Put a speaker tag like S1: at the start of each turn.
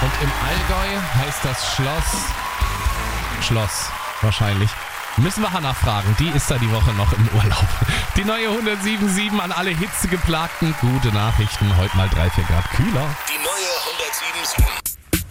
S1: Und im Allgäu heißt das Schloss wahrscheinlich. Müssen wir Hannah fragen, die ist da die Woche noch im Urlaub. Die neue 107.7 an alle Hitzegeplagten. Gute Nachrichten, heute mal 3-4 Grad kühler.
S2: Die neue 107.7.